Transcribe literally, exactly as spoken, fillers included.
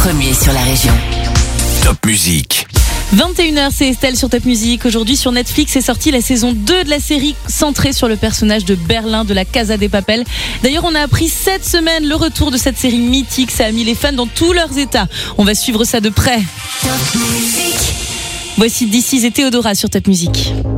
Premier sur la région. Top Musique. vingt et une heures, c'est Estelle sur Top Musique. Aujourd'hui sur Netflix est sortie la saison deux de la série centrée sur le personnage de Berlin de la Casa de Papel. D'ailleurs, on a appris cette semaine le retour de cette série mythique. Ça a mis les fans dans tous leurs états. On va suivre ça de près. Top Musique. Voici This Is et Théodora sur Top Musique.